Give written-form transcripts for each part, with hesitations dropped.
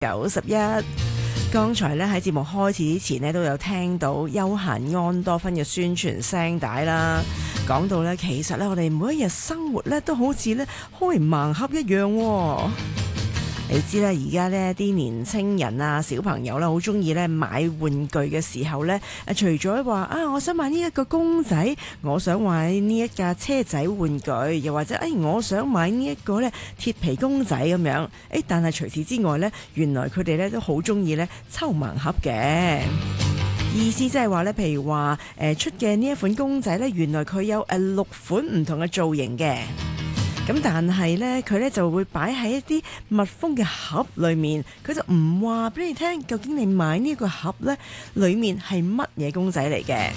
91。剛才咧喺節目開始之前咧都有聽到休閒安多芬嘅宣傳聲帶啦，講到咧其實咧我哋每一日生活咧都好似咧開盲盒一樣喎。你知啦，而家呢啲年青人啊、小朋友啦，好中意咧買玩具嘅時候咧，除咗話我想買呢一個公仔，我想買呢一架車仔玩具，又或者我想買呢一個咧鐵皮公仔咁樣，但係除此之外咧，原來佢哋咧都好中意咧抽盲盒嘅。意思即係話咧，譬如話出嘅呢一款公仔咧，原來佢有6款唔同嘅造型嘅。咁但係呢，佢呢就會擺喺一啲密封嘅盒裏面，佢就唔話俾你聽，究竟你買呢個盒呢裏面係乜嘢公仔嚟嘅？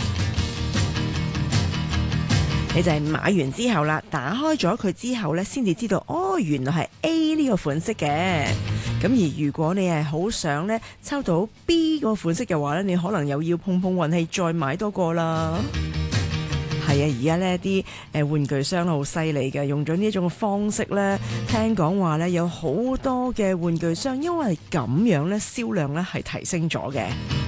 你就係買完之後啦，打開咗佢之後呢，先至知道原來係 A 呢個款式嘅。咁而如果你係好想呢抽到 B 個款式嘅話呢，你可能又要碰碰運氣再買多個啦。係啊，而家呢啲玩具商好犀利嘅，用咗呢一種方式呢，聽講話呢有好多嘅玩具商因為咁樣呢銷量呢係提升咗嘅。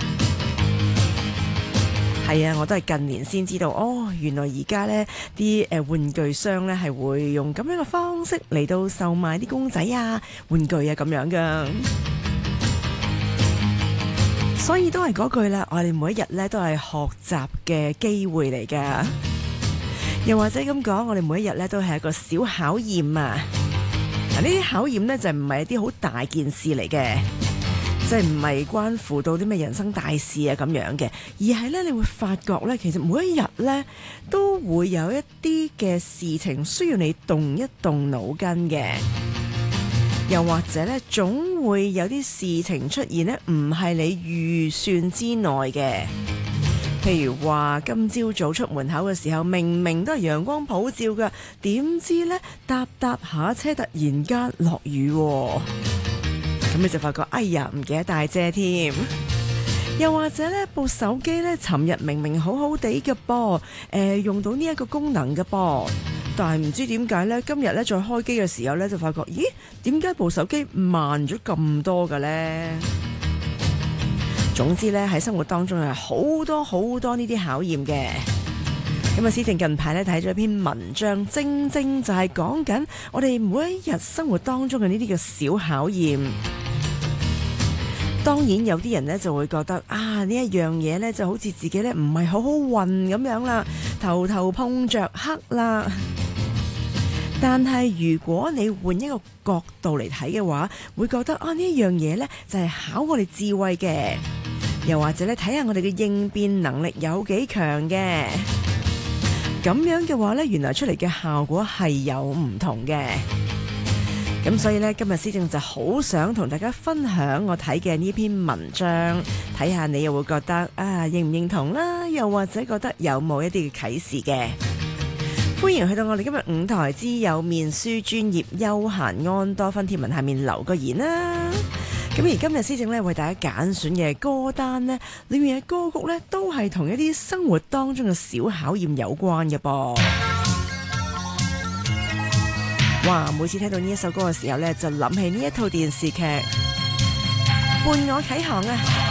係啊，我都係近年先知道，原來而家呢啲玩具商呢係會用咁樣嘅方式嚟到售賣啲公仔啊、玩具啊咁樣噶。所以都係嗰句啦，我哋每一日咧都係學習嘅機會嚟㗎，又或者咁講，我哋每一日咧都係一個小考驗啊！嗱，呢啲考驗呢，就唔係一啲好大件事嚟嘅，即係唔係關乎到啲咩人生大事啊咁樣嘅，而係咧你會發覺咧，其實每一日咧都會有一啲嘅事情需要你動一動腦筋嘅。又或者咧，總會有啲事情出現呢，唔係你預算之內嘅。譬如話，今朝早出門口嘅時候，明明都係陽光普照㗎，點知呢搭下車突然間落雨喎，咁你就發覺，哎呀，唔記得帶遮添。又或者呢部手機呢，尋日明明好好地嘅噃，用到呢一個功能嘅噃。但係唔知點解呢，今日呢再開機嘅時候呢，就發覺，咦，點解部手機慢咗咁多嘅呢？總之呢，喺生活當中係好多呢啲考驗嘅。咁啊，思正近排呢睇咗一篇文章，正就係講緊我哋每一日生活當中嘅呢啲嘅小考驗。當然有啲人呢就會覺得呢一樣嘢呢就好似自己呢唔係好運咁樣啦，頭碰着黑啦。但係如果你換一個角度嚟睇嘅話，會覺得呢一樣嘢呢就係考我哋智慧嘅，又或者咧睇下我哋嘅應變能力有幾強嘅。咁樣嘅話呢，原來出嚟嘅效果係有唔同嘅。咁所以呢，今日思正就好想同大家分享我睇嘅呢篇文章，睇下你又會覺得認唔認同啦，又或者覺得有冇一啲嘅啟示嘅。歡迎去到我哋今日5台之有面書專頁休閒安多芬貼文下面留個言啦。咁而今日思正呢為大家揀選嘅歌單呢，裏面嘅歌曲呢都係同一啲生活當中嘅小考驗有關嘅噃。哇！每次聽到呢一首歌嘅時候呢，就諗起呢一套電視劇《伴我啟航》啊！